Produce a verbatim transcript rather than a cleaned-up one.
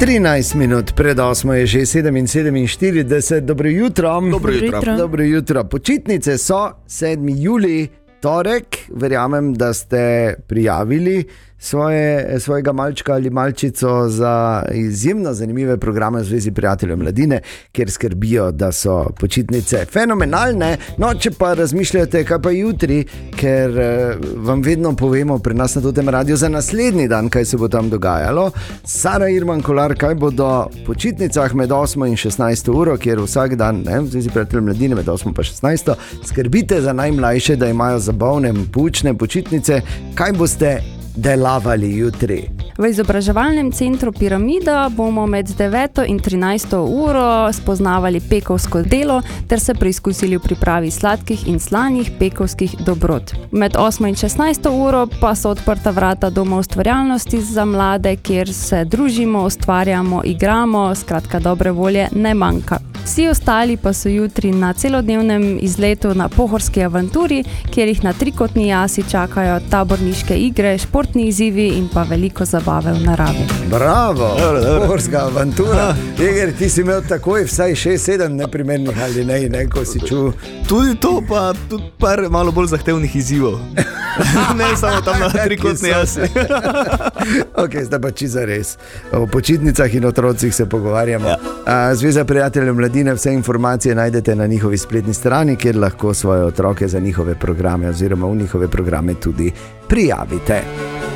trinajst minut pred osmo je že sedem sedeminštirideset. Dobro jutro. Dobro jutro. Dobro jutro. Počitnice so sedmi julij, torek. Verjamem, da ste prijavili svoje, svojega malčka ali malčico za izjemno zanimive programe v Zvezi prijateljev mladine, kjer skrbijo, da so počitnice fenomenalne. No, če pa razmišljate, kaj pa jutri, ker eh, vam vedno povemo pri nas na Totem radiju za naslednji dan, kaj se bo tam dogajalo. Sara Irman Kolar, kaj bo do počitnicah med osmo in šestnajsto uro, kjer vsak dan, ne, v Zvezi prijateljev mladine med osmo in šestnajsto, skrbite za najmlajše, da imajo zabavne, poučne počitnice. Kaj boste delavali jutri? V izobraževalnem centru Piramida bomo med deveto in trinajsto uro spoznavali pekovsko delo ter se preizkusili v pripravi sladkih in slanih pekovskih dobrot. Med osmo in šestnajsto uro pa so odprta vrata Doma ustvarjalnosti za mlade, kjer se družimo, ustvarjamo, igramo, skratka dobre volje ne manjka. Vsi ostali pa so jutri na celodnevnem izletu na Pohorski avanturi, kjer jih na trikotni jasi čakajo taborniške igre, športni izzivi in pa veliko zabave v naravi. Bravo, Pohorska avantura. Eger, ti si imel takoj vsaj šest sedem neprimernih ali ne, ne, ko si čul. Tudi to, pa tudi par malo bolj zahtevnih izzivov. Ne samo tam na trikotni jasi. Ok, zdaj pa čisto res. O počitnicah in otrocih se pogovarjamo. Ja. Zveza prijateljev mladine, vse informacije najdete na njihovi spletni strani, kjer lahko svoje otroke za njihove programe oziroma v njihove programe tudi prijavite.